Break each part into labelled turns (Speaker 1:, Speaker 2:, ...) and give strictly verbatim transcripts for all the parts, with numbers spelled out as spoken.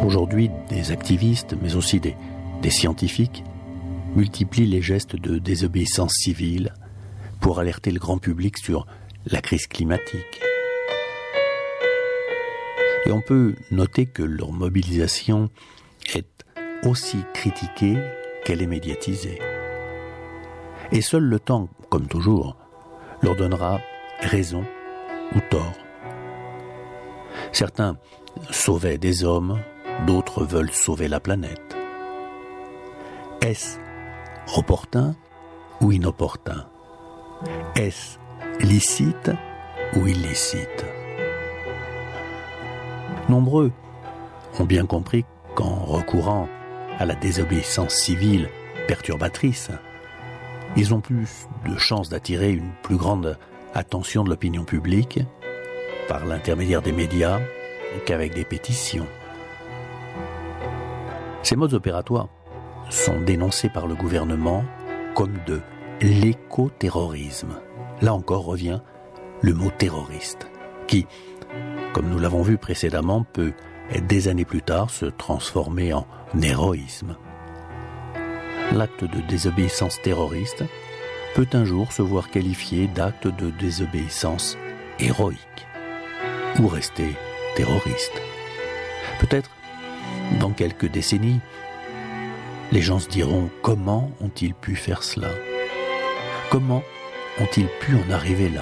Speaker 1: Aujourd'hui, des activistes, mais aussi des, des scientifiques, multiplient les gestes de désobéissance civile pour alerter le grand public sur la crise climatique. Et on peut noter que leur mobilisation est aussi critiquée qu'elle est médiatisée. Et seul le temps, comme toujours, leur donnera raison ou tort. Certains sauvaient des hommes, d'autres veulent sauver la planète. Est-ce opportun ou inopportun? Est-ce licite ou illicite? Nombreux ont bien compris qu'en recourant à la désobéissance civile perturbatrice, ils ont plus de chances d'attirer une plus grande attention de l'opinion publique par l'intermédiaire des médias qu'avec des pétitions. Ces modes opératoires sont dénoncés par le gouvernement comme de l'écoterrorisme. Là encore revient le mot terroriste, qui, comme nous l'avons vu précédemment, peut, des années plus tard, se transformer en héroïsme. L'acte de désobéissance terroriste peut un jour se voir qualifié d'acte de désobéissance héroïque, ou rester terroriste. Peut-être, dans quelques décennies, les gens se diront « Comment ont-ils pu faire cela ? Comment ont-ils pu en arriver là ?»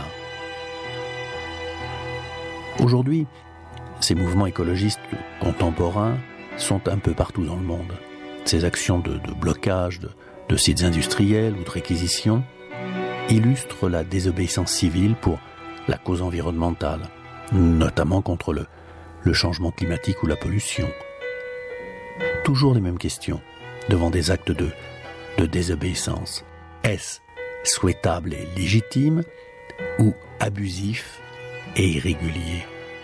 Speaker 1: Aujourd'hui, ces mouvements écologistes contemporains sont un peu partout dans le monde. Ces actions de, de blocage de, de sites industriels ou de réquisition illustrent la désobéissance civile pour la cause environnementale, notamment contre le, le changement climatique ou la pollution. Toujours les mêmes questions devant des actes de, de désobéissance. Est-ce souhaitable et légitime ou abusif et irrégulier?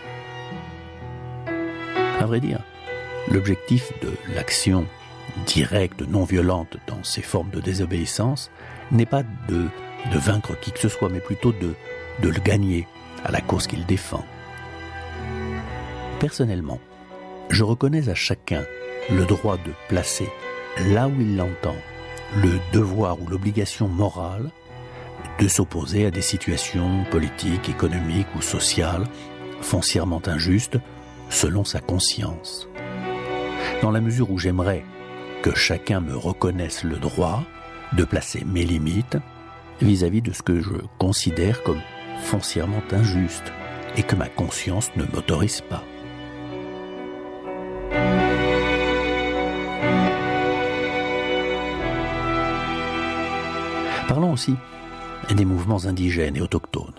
Speaker 1: À vrai dire, l'objectif de l'action directe, non violente dans ces formes de désobéissance n'est pas de, de vaincre qui que ce soit, mais plutôt de, de le gagner à la cause qu'il défend. Personnellement, je reconnais à chacun le droit de placer, là où il l'entend, le devoir ou l'obligation morale de s'opposer à des situations politiques, économiques ou sociales foncièrement injustes selon sa conscience. Dans la mesure où j'aimerais que chacun me reconnaisse le droit de placer mes limites vis-à-vis de ce que je considère comme foncièrement injuste et que ma conscience ne m'autorise pas. Parlons aussi des mouvements indigènes et autochtones.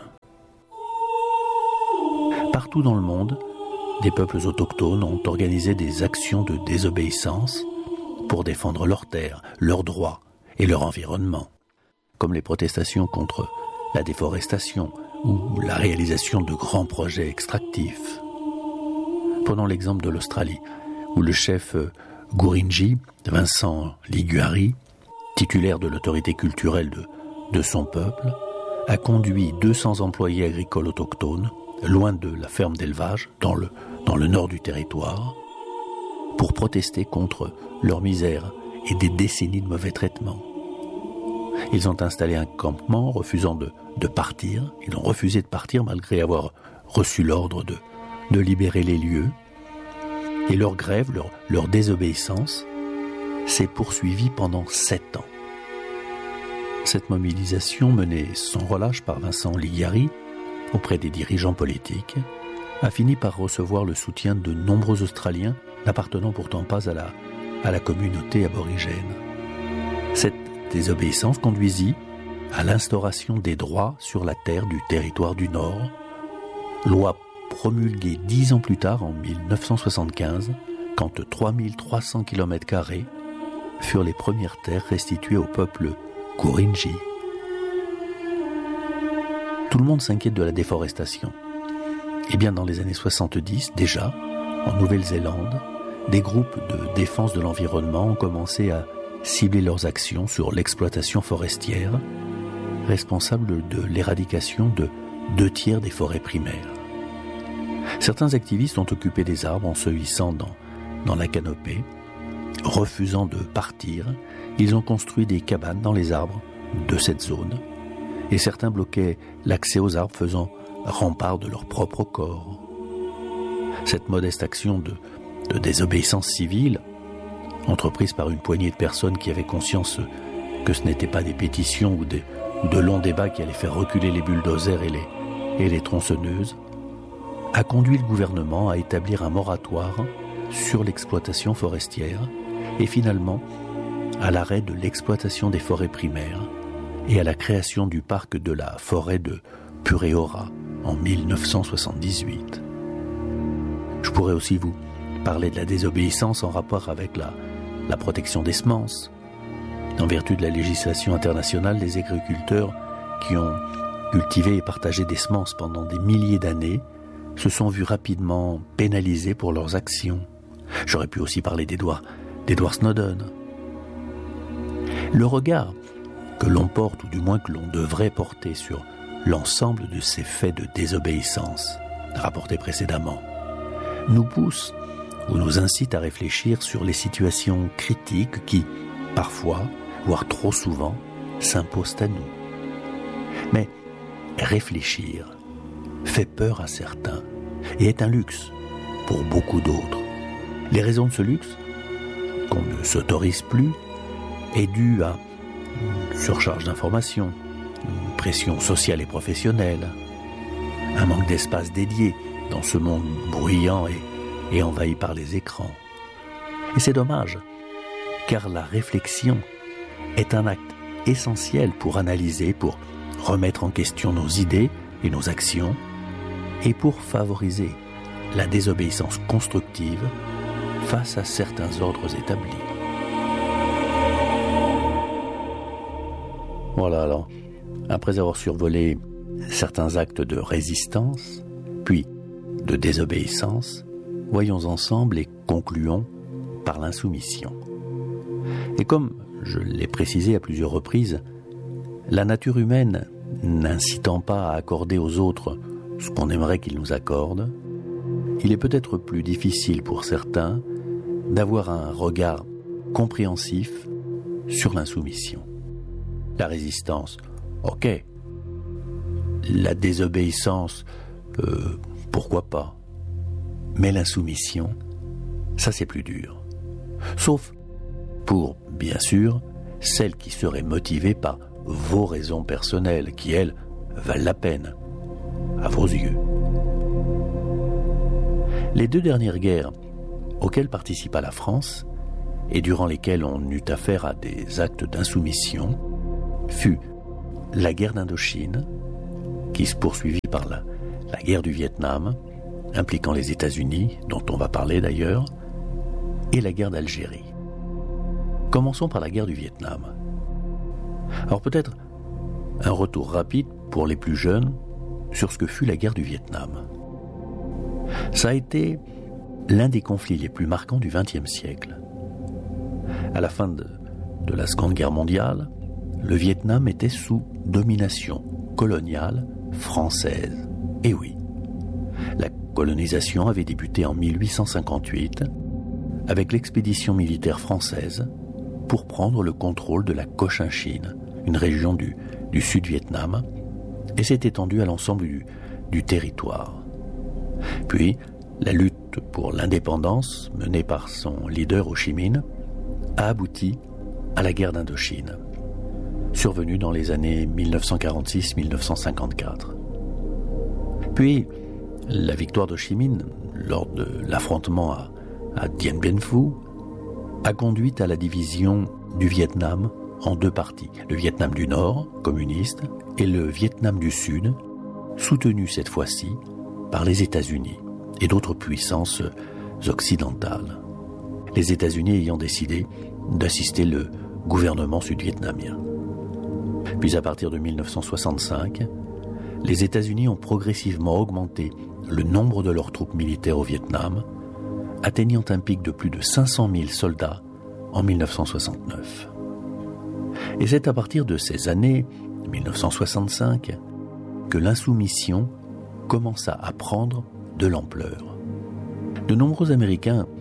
Speaker 1: Partout dans le monde, des peuples autochtones ont organisé des actions de désobéissance pour défendre leurs terres, leurs droits et leur environnement, comme les protestations contre la déforestation ou la réalisation de grands projets extractifs. Prenons l'exemple de l'Australie, où le chef Gurindji, Vincent Liguori, titulaire de l'autorité culturelle de, de son peuple, a conduit deux cents employés agricoles autochtones, loin de la ferme d'élevage, dans le, dans le nord du territoire, pour protester contre leur misère et des décennies de mauvais traitements. Ils ont installé un campement, refusant de, de partir. Ils ont refusé de partir malgré avoir reçu l'ordre de, de libérer les lieux. Et leur grève, leur, leur désobéissance, s'est poursuivie pendant sept ans. Cette mobilisation, menée sans relâche par Vincent Liguori auprès des dirigeants politiques, a fini par recevoir le soutien de nombreux Australiens n'appartenant pourtant pas à la, à la communauté aborigène. Cette désobéissance conduisit à l'instauration des droits sur la terre du territoire du Nord, loi promulguée dix ans plus tard, en mille neuf cent soixante-quinze, quand trois mille trois cents kilomètres carrés furent les premières terres restituées au peuple Gurindji. Tout le monde s'inquiète de la déforestation. Eh bien, dans les années soixante-dix, déjà, en Nouvelle-Zélande, des groupes de défense de l'environnement ont commencé à cibler leurs actions sur l'exploitation forestière, responsable de l'éradication de deux tiers des forêts primaires. Certains activistes ont occupé des arbres en se hissant dans, dans la canopée. Refusant de partir, ils ont construit des cabanes dans les arbres de cette zone, et certains bloquaient l'accès aux arbres faisant rempart de leur propre corps. Cette modeste action de, de désobéissance civile, entreprise par une poignée de personnes qui avaient conscience que ce n'étaient pas des pétitions ou, des, ou de longs débats qui allaient faire reculer les bulldozers et les, et les tronçonneuses, a conduit le gouvernement à établir un moratoire sur l'exploitation forestière et finalement à l'arrêt de l'exploitation des forêts primaires et à la création du parc de la forêt de Puréora en mille neuf cent soixante-dix-huit. Je pourrais aussi vous parler de la désobéissance en rapport avec la, la protection des semences. En vertu de la législation internationale, les agriculteurs qui ont cultivé et partagé des semences pendant des milliers d'années se sont vus rapidement pénalisés pour leurs actions. J'aurais pu aussi parler d'Edward, d'Edward Snowden. Le regard que l'on porte, ou du moins que l'on devrait porter sur l'ensemble de ces faits de désobéissance rapportés précédemment, nous pousse ou nous incite à réfléchir sur les situations critiques qui, parfois, voire trop souvent, s'imposent à nous. Mais réfléchir fait peur à certains et est un luxe pour beaucoup d'autres. Les raisons de ce luxe, qu'on ne s'autorise plus, est due à une surcharge d'informations, une pression sociale et professionnelle, un manque d'espace dédié dans ce monde bruyant et, et envahi par les écrans. Et c'est dommage, car la réflexion est un acte essentiel pour analyser, pour remettre en question nos idées et nos actions, et pour favoriser la désobéissance constructive face à certains ordres établis. Voilà, alors, après avoir survolé certains actes de résistance, puis de désobéissance, voyons ensemble et concluons par l'insoumission. Et comme je l'ai précisé à plusieurs reprises, la nature humaine n'incitant pas à accorder aux autres ce qu'on aimerait qu'ils nous accordent, il est peut-être plus difficile pour certains d'avoir un regard compréhensif sur l'insoumission. La résistance, ok. La désobéissance, euh, pourquoi pas. Mais l'insoumission, ça c'est plus dur. Sauf pour, bien sûr, celles qui seraient motivées par vos raisons personnelles, qui, elles, valent la peine, à vos yeux. Les deux dernières guerres auxquelles participa la France, et durant lesquelles on eut affaire à des actes d'insoumission, fut la guerre d'Indochine, qui se poursuivit par la, la guerre du Vietnam, impliquant les États-Unis, dont on va parler d'ailleurs, et la guerre d'Algérie. Commençons par la guerre du Vietnam. Alors peut-être un retour rapide pour les plus jeunes sur ce que fut la guerre du Vietnam. Ça a été l'un des conflits les plus marquants du vingtième siècle. À la fin de, de la Seconde Guerre mondiale, le Vietnam était sous domination coloniale française. Et oui, la colonisation avait débuté en mille huit cent cinquante-huit avec l'expédition militaire française pour prendre le contrôle de la Cochinchine, une région du, du Sud-Vietnam, et s'est étendue à l'ensemble du, du territoire. Puis, la lutte pour l'indépendance, menée par son leader Ho Chi Minh, a abouti à la guerre d'Indochine, survenue dans les années mille neuf cent quarante-six à mille neuf cent cinquante-quatre. Puis, la victoire d'Ho Chi Minh, lors de l'affrontement à, à Dien Bien Phu, a conduit à la division du Vietnam en deux parties. Le Vietnam du Nord, communiste, et le Vietnam du Sud, soutenu cette fois-ci par les États-Unis et d'autres puissances occidentales. Les États-Unis ayant décidé d'assister le gouvernement sud-vietnamien. Puis à partir de mille neuf cent soixante-cinq, les États-Unis ont progressivement augmenté le nombre de leurs troupes militaires au Vietnam, atteignant un pic de plus de cinq cent mille soldats en mille neuf cent soixante-neuf. Et c'est à partir de ces années, mille neuf cent soixante-cinq, que l'insoumission commença à prendre de l'ampleur. De nombreux Américains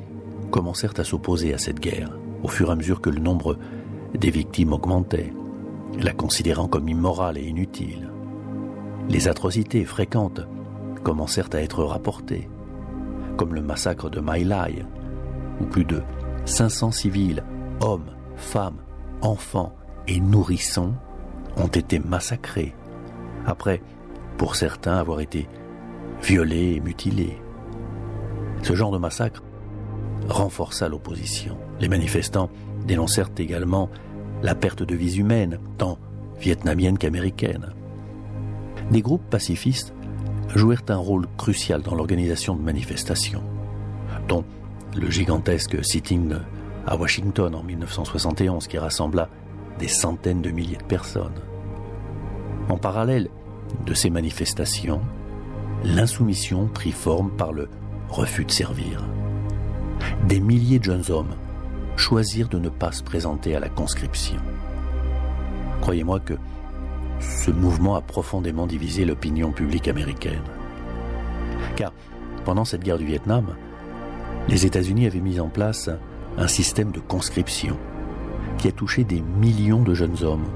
Speaker 1: commencèrent à s'opposer à cette guerre, au fur et à mesure que le nombre des victimes augmentait, la considérant comme immorale et inutile. Les atrocités fréquentes commencèrent à être rapportées, comme le massacre de My Lai, où plus de cinq cents civils, hommes, femmes, enfants et nourrissons ont été massacrés, après, pour certains, avoir été violés et mutilés. Ce genre de massacre renforça l'opposition. Les manifestants dénoncèrent également la perte de vies humaines, tant vietnamiennes qu'américaines. Des groupes pacifistes jouèrent un rôle crucial dans l'organisation de manifestations, dont le gigantesque sitting à Washington en dix-neuf cent soixante et onze qui rassembla des centaines de milliers de personnes. En parallèle de ces manifestations, l'insoumission prit forme par le refus de servir. Des milliers de jeunes hommes choisirent de ne pas se présenter à la conscription. Croyez-moi que ce mouvement a profondément divisé l'opinion publique américaine. Car pendant cette guerre du Vietnam, les États-Unis avaient mis en place un système de conscription qui a touché des millions de jeunes hommes.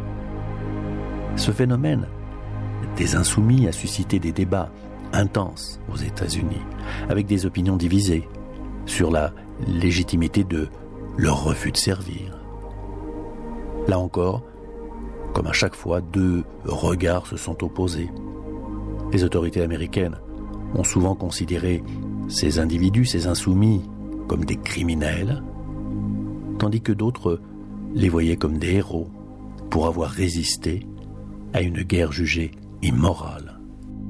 Speaker 1: Ce phénomène des insoumis a suscité des débats intenses aux États-Unis, avec des opinions divisées sur la légitimité de leur refus de servir. Là encore, comme à chaque fois, deux regards se sont opposés. Les autorités américaines ont souvent considéré ces individus, ces insoumis, comme des criminels, tandis que d'autres les voyaient comme des héros pour avoir résisté à une guerre jugée immorale.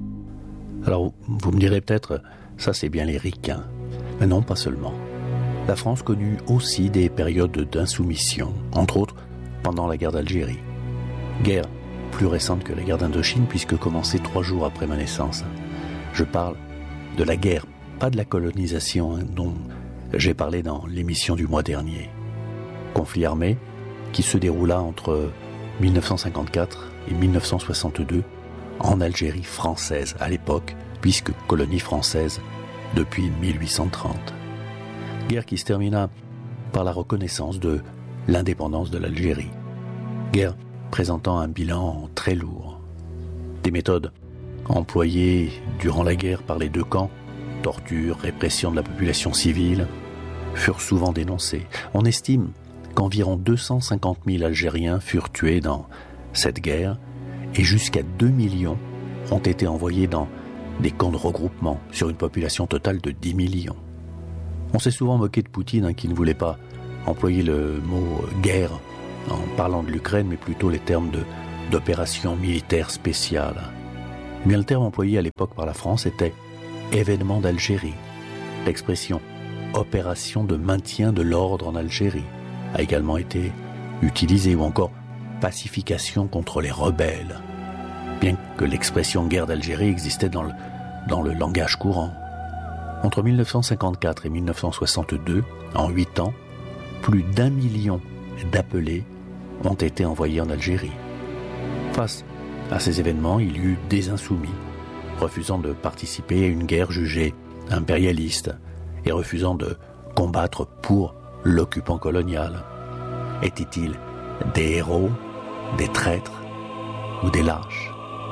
Speaker 1: Alors, vous me direz peut-être, ça c'est bien les ricains. Mais non, pas seulement. La France connut aussi des périodes d'insoumission, entre autres pendant la guerre d'Algérie. Guerre plus récente que la guerre d'Indochine, puisque commencée trois jours après ma naissance. Je parle de la guerre, pas de la colonisation, hein, dont j'ai parlé dans l'émission du mois dernier. Conflit armé qui se déroula entre dix-neuf cent cinquante-quatre et dix-neuf cent soixante-deux en Algérie française à l'époque, puisque colonie française depuis mille huit cent trente. Guerre qui se termina par la reconnaissance de l'indépendance de l'Algérie. Guerre présentant un bilan très lourd. Des méthodes employées durant la guerre par les deux camps, torture, répression de la population civile, furent souvent dénoncées. On estime qu'environ deux cent cinquante mille Algériens furent tués dans cette guerre et jusqu'à deux millions ont été envoyés dans des camps de regroupement sur une population totale de dix millions. On s'est souvent moqué de Poutine hein, qui ne voulait pas employer le mot « guerre » en parlant de l'Ukraine, mais plutôt les termes de, d'opération militaire spéciale. Mais le terme employé à l'époque par la France était « événement d'Algérie ». L'expression « opération de maintien de l'ordre en Algérie » a également été utilisée, ou encore « pacification contre les rebelles », bien que l'expression « guerre d'Algérie » existait dans le, dans le langage courant. Entre dix-neuf cent cinquante-quatre et dix-neuf cent soixante-deux, en huit ans, plus d'un million d'appelés ont été envoyés en Algérie. Face à ces événements, il y eut des insoumis, refusant de participer à une guerre jugée impérialiste et refusant de combattre pour l'occupant colonial. Étaient-ils des héros, des traîtres ou des lâches?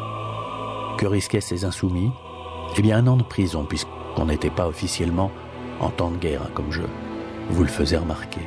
Speaker 1: Que risquaient ces insoumis? Eh bien, un an de prison, puisqu'on n'était pas officiellement en temps de guerre, comme je vous le faisais remarquer.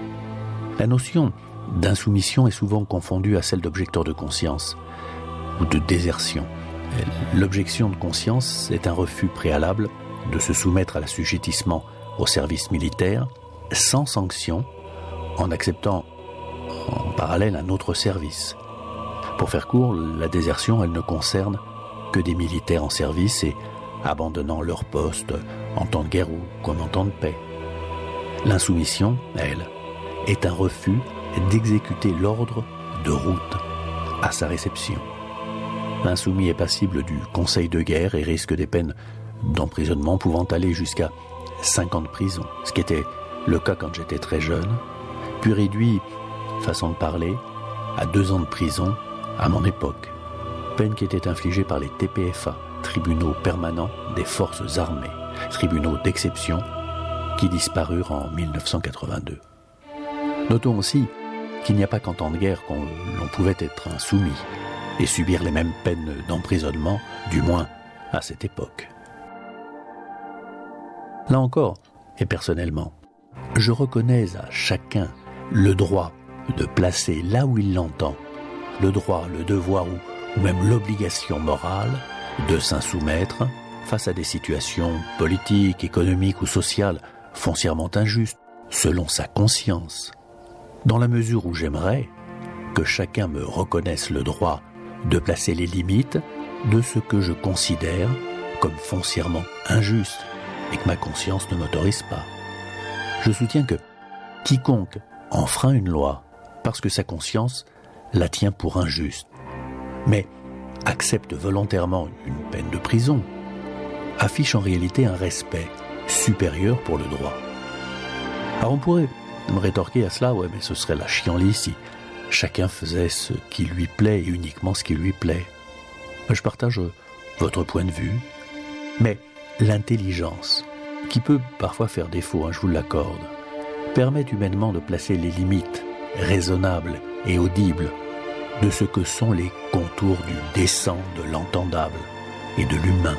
Speaker 1: La notion d'insoumission est souvent confondue à celle d'objecteur de conscience ou de désertion. L'objection de conscience est un refus préalable de se soumettre à l'assujettissement au service militaire sans sanction, en acceptant en parallèle un autre service. Pour faire court, la désertion, elle ne concerne que des militaires en service et abandonnant leur poste en temps de guerre ou comme en temps de paix. L'insoumission, elle, est un refus d'exécuter l'ordre de route à sa réception. L'insoumis est passible du conseil de guerre et risque des peines d'emprisonnement pouvant aller jusqu'à cinq ans de prison, ce qui était le cas quand j'étais très jeune, puis réduit, façon de parler, à deux ans de prison à mon époque. Peine qui était infligée par les T P F A, tribunaux permanents des forces armées, tribunaux d'exception qui disparurent en mille neuf cent quatre-vingt-deux. Notons aussi qu'il n'y a pas qu'en temps de guerre qu'on l'on pouvait être insoumis et subir les mêmes peines d'emprisonnement, du moins à cette époque. Là encore, et personnellement, je reconnais à chacun le droit de placer là où il l'entend, le droit, le devoir ou, ou même l'obligation morale de s'insoumettre face à des situations politiques, économiques ou sociales foncièrement injustes, selon sa conscience, dans la mesure où j'aimerais que chacun me reconnaisse le droit de placer les limites de ce que je considère comme foncièrement injuste et que ma conscience ne m'autorise pas. Je soutiens que quiconque enfreint une loi parce que sa conscience la tient pour injuste, mais accepte volontairement une peine de prison, affiche en réalité un respect supérieur pour le droit. Alors on pourrait me rétorquer à cela, ouais mais ce serait la chienlit si chacun faisait ce qui lui plaît et uniquement ce qui lui plaît. Je partage votre point de vue, mais l'intelligence, qui peut parfois faire défaut, hein, je vous l'accorde, permet humainement de placer les limites raisonnables et audibles de ce que sont les contours du décent, de l'entendable et de l'humain.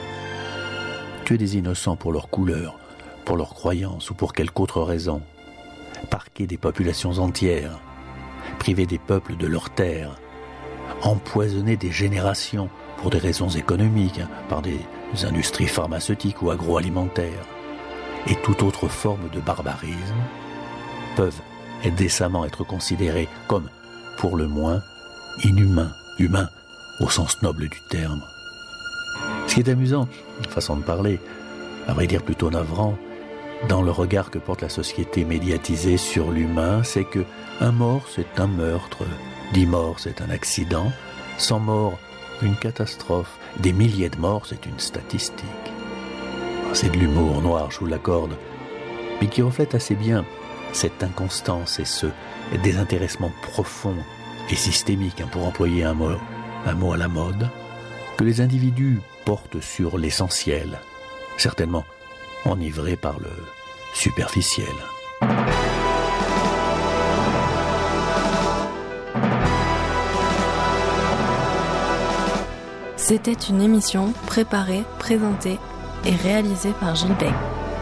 Speaker 1: Tuer des innocents pour leur couleur, pour leur croyance ou pour quelque autre raison, parquer des populations entières, priver des peuples de leurs terres, empoisonner des générations pour des raisons économiques, hein, par des industries pharmaceutiques ou agroalimentaires, et toute autre forme de barbarisme, peuvent décemment être considérés comme, pour le moins, inhumains, humains, au sens noble du terme. Ce qui est amusant, façon de parler, à vrai dire plutôt navrant, dans le regard que porte la société médiatisée sur l'humain, c'est que un mort, c'est un meurtre, dix morts, c'est un accident, cent morts, une catastrophe, des milliers de morts, c'est une statistique. C'est de l'humour noir, je vous l'accorde, mais qui reflète assez bien cette inconstance et ce désintéressement profond et systémique, hein, pour employer un mot, un mot à la mode, que les individus portent sur l'essentiel, certainement enivrés par le superficiel.
Speaker 2: C'était une émission préparée, présentée et réalisée par Gilles Beg.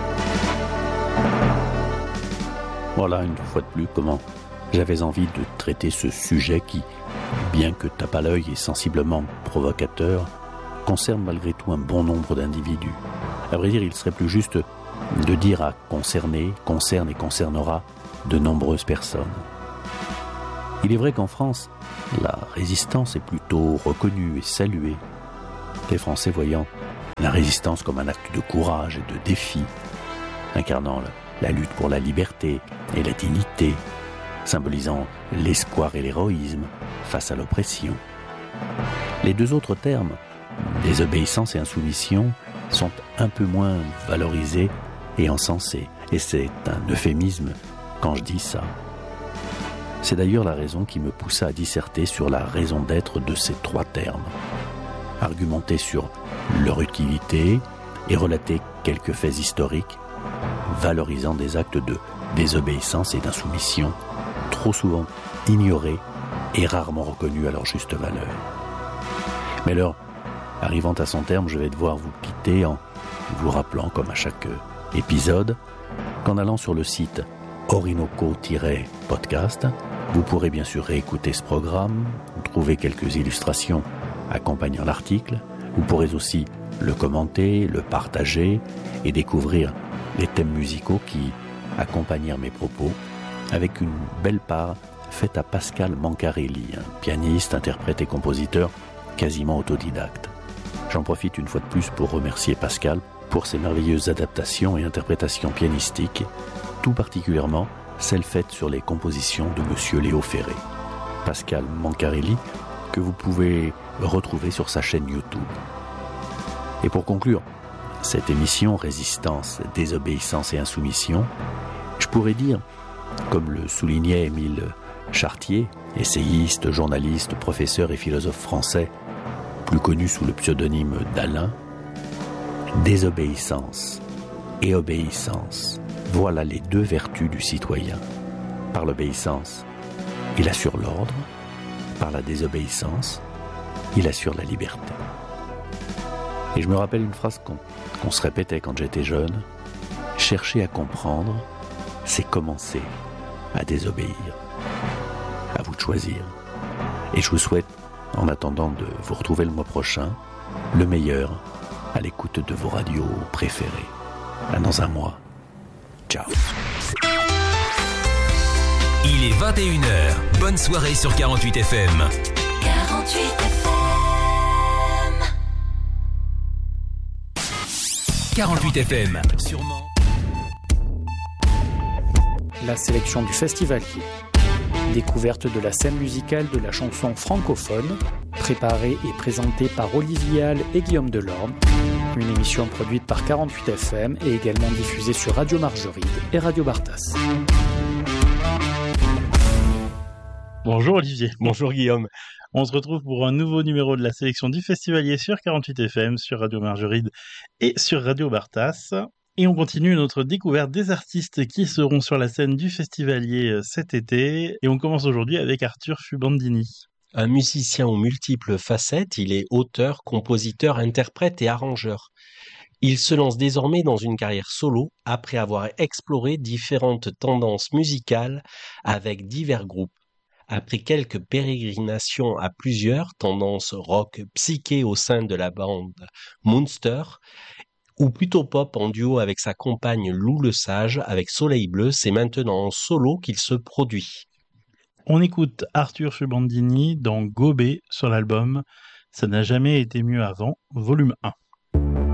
Speaker 1: Voilà une fois de plus comment j'avais envie de traiter ce sujet qui, bien que tape à l'œil et sensiblement provocateur, concerne malgré tout un bon nombre d'individus. À vrai dire, il serait plus juste de dire à concerner, concerne et concernera de nombreuses personnes. Il est vrai qu'en France, la résistance est plutôt reconnue et saluée. Les Français voyant la résistance comme un acte de courage et de défi, incarnant la, la lutte pour la liberté et la dignité, symbolisant l'espoir et l'héroïsme face à l'oppression. Les deux autres termes, désobéissance et insoumission, sont un peu moins valorisés et encensés, et c'est un euphémisme quand je dis ça. C'est d'ailleurs la raison qui me poussa à disserter sur la raison d'être de ces trois termes, argumenter sur leur utilité et relater quelques faits historiques valorisant des actes de désobéissance et d'insoumission trop souvent ignorés et rarement reconnus à leur juste valeur. Mais alors, arrivant à son terme, je vais devoir vous quitter en vous rappelant, comme à chaque épisode, qu'en allant sur le site orinoco-podcast, vous pourrez bien sûr réécouter ce programme, trouver quelques illustrations accompagnant l'article. Vous pourrez aussi le commenter, le partager et découvrir les thèmes musicaux qui accompagnèrent mes propos, avec une belle part faite à Pascal Mancarelli, un pianiste, interprète et compositeur quasiment autodidacte. J'en profite une fois de plus pour remercier Pascal pour ses merveilleuses adaptations et interprétations pianistiques, tout particulièrement celles faites sur les compositions de Monsieur Léo Ferré. Pascal Mancarelli, que vous pouvez retrouver sur sa chaîne YouTube. Et pour conclure cette émission Résistance, désobéissance et insoumission, je pourrais dire, comme le soulignait Émile Chartier, essayiste, journaliste, professeur et philosophe français, plus connu sous le pseudonyme d'Alain, désobéissance et obéissance Voilà les deux vertus du citoyen. Par l'obéissance, il assure l'ordre. Par la désobéissance, il assure la liberté. Et je me rappelle une phrase qu'on, qu'on se répétait quand j'étais jeune. Chercher à comprendre, c'est commencer à désobéir. À vous de choisir. Et je vous souhaite, en attendant de vous retrouver le mois prochain, le meilleur à l'écoute de vos radios préférées. À dans un mois. Ciao.
Speaker 3: Il est vingt et une heures. Bonne soirée sur quarante-huit F M.
Speaker 4: quarante-huit F M.
Speaker 3: quarante-huit F M. Sûrement.
Speaker 5: La sélection du Festivalier. Découverte de la scène musicale de la chanson francophone, préparée et présentée par Olivier Hall et Guillaume Delorme. Une émission produite par quarante-huit F M et également diffusée sur Radio Margeride et Radio Bartas.
Speaker 6: Bonjour Olivier.
Speaker 7: Bonjour Guillaume.
Speaker 6: On se retrouve pour un nouveau numéro de la sélection du Festivalier sur quarante-huit F M, sur Radio Margeride et sur Radio Bartas. Et on continue notre découverte des artistes qui seront sur la scène du Festivalier cet été. Et on commence aujourd'hui avec Arthur Fubandini.
Speaker 7: Un musicien aux multiples facettes, il est auteur, compositeur, interprète et arrangeur. Il se lance désormais dans une carrière solo après avoir exploré différentes tendances musicales avec divers groupes. Après quelques pérégrinations à plusieurs, tendances rock psyché au sein de la bande Munster, ou plutôt pop en duo avec sa compagne Lou le Sage avec Soleil Bleu, c'est maintenant en solo qu'il se produit.
Speaker 6: On écoute Arthur Fubandini dans Gobé sur l'album « Ça n'a jamais été mieux avant », volume un.